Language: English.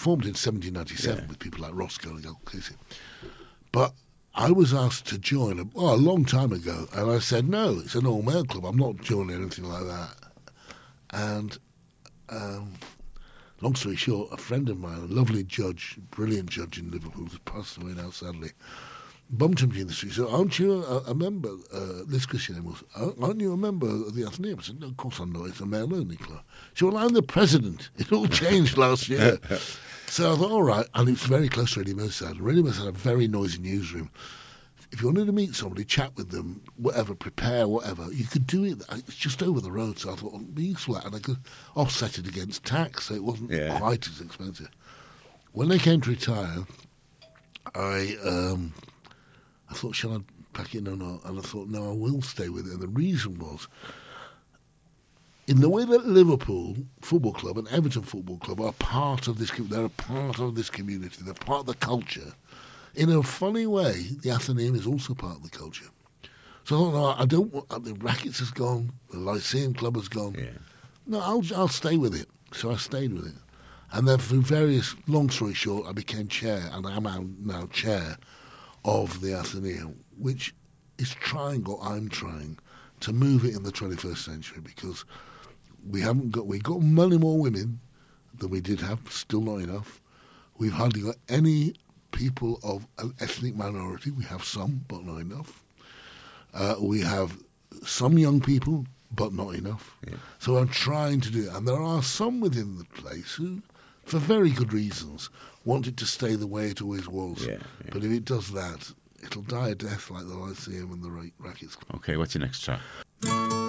formed in 1797 Yeah. with people like Roscoe and Al Casey. But I was asked to join a long time ago, and I said, no, it's an all-male club. I'm not joining anything like that. And long story short, a friend of mine, a lovely judge, brilliant judge in Liverpool, who's passed away now, sadly, bumped into me in the street. So, aren't you a member? This Christian name was, aren't you a member of the Athenaeum? I said, no, of course I'm not. It's a male-only club. She said, well, I'm the president. It all changed last year. So I thought, all right, and it's very close to Radio Merseyside. Radio Merseyside had a very noisy newsroom. If you wanted to meet somebody, chat with them, whatever, prepare, whatever, you could do it. It's just over the road, so I thought, well, it'd be useful, and I could offset it against tax, so it wasn't quite as expensive. When they came to retire, I thought, shall I pack it or not? And I thought, no, I will stay with it. And the reason was, in the way that Liverpool Football Club and Everton Football Club are part of this, they're a part of this community, they're part of the culture. In a funny way, the Athenaeum is also part of the culture. So I thought, no, I don't want, the Rackets has gone, the Lyceum Club has gone. Yeah. No, I'll stay with it. So I stayed with it. And then through various, long story short, I became chair, and I am now chair of the Athenaeum, which is trying, or I'm trying, to move it in the 21st century, because we got many more women than we did have, still not enough. We've hardly got any people of an ethnic minority. We have some, but not enough. We have some young people, but not enough. Yeah. So I'm trying to do it. And there are some within the place who, for very good reasons, want it to stay the way it always was. Yeah. But if it does that, it'll die a death like the Lyceum and the Rackets. Okay, what's your next track?